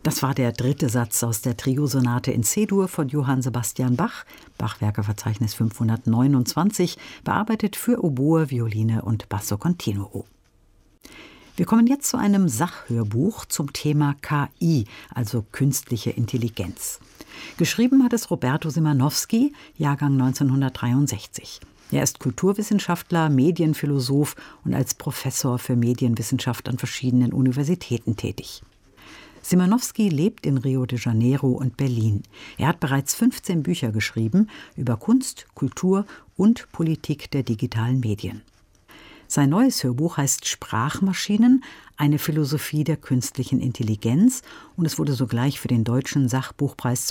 Das war der dritte Satz aus der Triosonate in C-Dur von Johann Sebastian Bach, Bachwerkeverzeichnis 529, bearbeitet für Oboe, Violine und Basso Continuo. Wir kommen jetzt zu einem Sachhörbuch zum Thema KI, also künstliche Intelligenz. Geschrieben hat es Roberto Szymanowski, Jahrgang 1963. Er ist Kulturwissenschaftler, Medienphilosoph und als Professor für Medienwissenschaft an verschiedenen Universitäten tätig. Szymanowski lebt in Rio de Janeiro und Berlin. Er hat bereits 15 Bücher geschrieben über Kunst, Kultur und Politik der digitalen Medien. Sein neues Hörbuch heißt Sprachmaschinen, eine Philosophie der künstlichen Intelligenz, und es wurde sogleich für den Deutschen Sachbuchpreis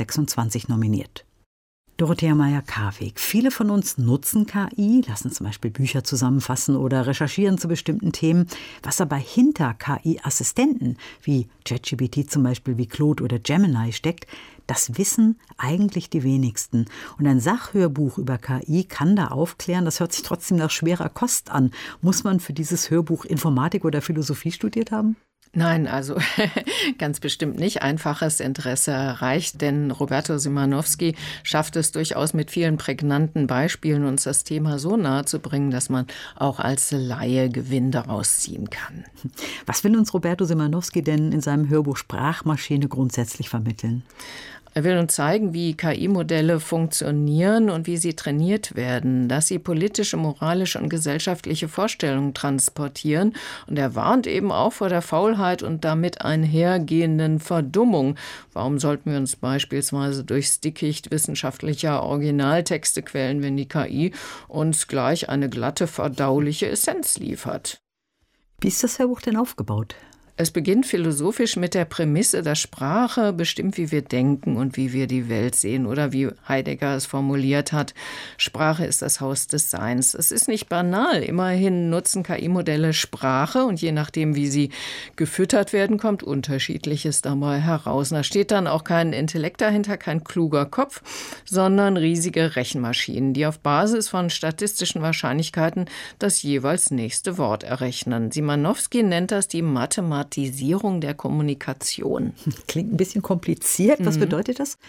2026 nominiert. Dorothea Meyer-Karweg. Viele von uns nutzen KI, lassen zum Beispiel Bücher zusammenfassen oder recherchieren zu bestimmten Themen. Was aber hinter KI-Assistenten wie ChatGPT zum Beispiel, wie Claude oder Gemini steckt, das wissen eigentlich die wenigsten. Und ein Sachhörbuch über KI kann da aufklären. Das hört sich trotzdem nach schwerer Kost an. Muss man für dieses Hörbuch Informatik oder Philosophie studiert haben? Nein, also ganz bestimmt nicht. Einfaches Interesse reicht, denn Roberto Szymanowski schafft es durchaus mit vielen prägnanten Beispielen, uns das Thema so nahe zu bringen, dass man auch als Laie Gewinn daraus ziehen kann. Was will uns Roberto Szymanowski denn in seinem Hörbuch Sprachmaschine grundsätzlich vermitteln? Er will uns zeigen, wie KI-Modelle funktionieren und wie sie trainiert werden, dass sie politische, moralische und gesellschaftliche Vorstellungen transportieren. Und er warnt eben auch vor der Faulheit und damit einhergehenden Verdummung. Warum sollten wir uns beispielsweise durchs Dickicht wissenschaftlicher Originaltexte quälen, wenn die KI uns gleich eine glatte, verdauliche Essenz liefert? Wie ist das Hörbuch denn aufgebaut? Es beginnt philosophisch mit der Prämisse, dass Sprache bestimmt, wie wir denken und wie wir die Welt sehen. Oder wie Heidegger es formuliert hat, Sprache ist das Haus des Seins. Es ist nicht banal. Immerhin nutzen KI-Modelle Sprache und je nachdem, wie sie gefüttert werden, kommt Unterschiedliches dabei heraus. Da steht dann auch kein Intellekt dahinter, kein kluger Kopf, sondern riesige Rechenmaschinen, die auf Basis von statistischen Wahrscheinlichkeiten das jeweils nächste Wort errechnen. Szymanowski nennt das die Mathematisierung der Kommunikation. Klingt ein bisschen kompliziert. Was bedeutet das?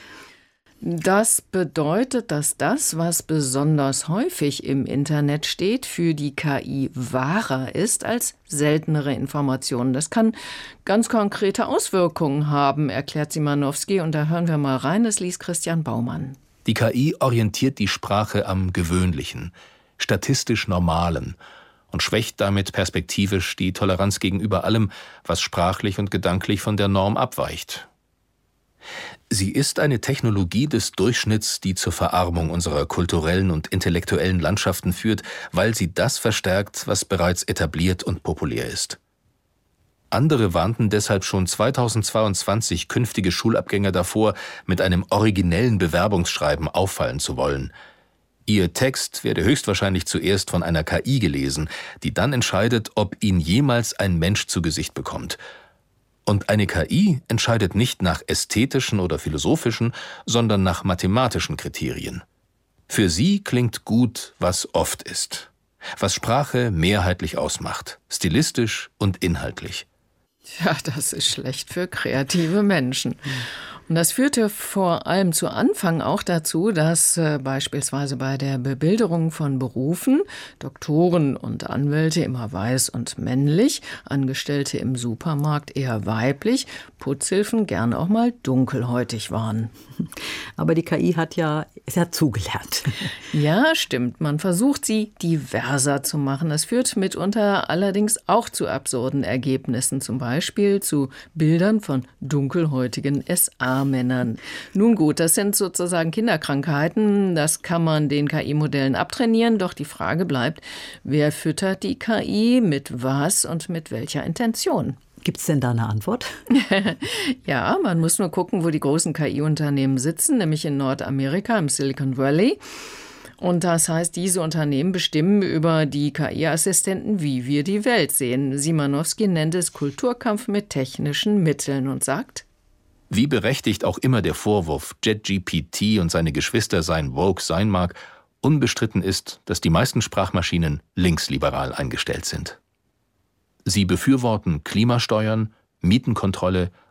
Das bedeutet, dass das, was besonders häufig im Internet steht, für die KI wahrer ist als seltenere Informationen. Das kann ganz konkrete Auswirkungen haben, erklärt Szymanowski. Und da hören wir mal rein, das liest Christian Baumann. Die KI orientiert die Sprache am Gewöhnlichen, statistisch Normalen und schwächt damit perspektivisch die Toleranz gegenüber allem, was sprachlich und gedanklich von der Norm abweicht. Sie ist eine Technologie des Durchschnitts, die zur Verarmung unserer kulturellen und intellektuellen Landschaften führt, weil sie das verstärkt, was bereits etabliert und populär ist. Andere warnten deshalb schon 2022 künftige Schulabgänger davor, mit einem originellen Bewerbungsschreiben auffallen zu wollen. Ihr Text werde höchstwahrscheinlich zuerst von einer KI gelesen, die dann entscheidet, ob ihn jemals ein Mensch zu Gesicht bekommt. Und eine KI entscheidet nicht nach ästhetischen oder philosophischen, sondern nach mathematischen Kriterien. Für sie klingt gut, was oft ist, was Sprache mehrheitlich ausmacht, stilistisch und inhaltlich. Ja, das ist schlecht für kreative Menschen. Und das führte vor allem zu Anfang auch dazu, dass beispielsweise bei der Bebilderung von Berufen Doktoren und Anwälte immer weiß und männlich, Angestellte im Supermarkt eher weiblich, Putzhilfen gern auch mal dunkelhäutig waren. Aber die KI hat ja zugelernt. Ja, stimmt. Man versucht, sie diverser zu machen. Das führt mitunter allerdings auch zu absurden Ergebnissen, zum Beispiel zu Bildern von dunkelhäutigen SA-Männern. Nun gut, das sind sozusagen Kinderkrankheiten. Das kann man den KI-Modellen abtrainieren. Doch die Frage bleibt, wer füttert die KI, mit was und mit welcher Intention? Gibt es denn da eine Antwort? Ja, man muss nur gucken, wo die großen KI-Unternehmen sitzen, nämlich in Nordamerika, im Silicon Valley. Und das heißt, diese Unternehmen bestimmen über die KI-Assistenten, wie wir die Welt sehen. Szymanowski nennt es Kulturkampf mit technischen Mitteln und sagt: Wie berechtigt auch immer der Vorwurf, ChatGPT und seine Geschwister seien woke sein mag, unbestritten ist, dass die meisten Sprachmaschinen linksliberal eingestellt sind. Sie befürworten Klimasteuern, Mietenkontrolle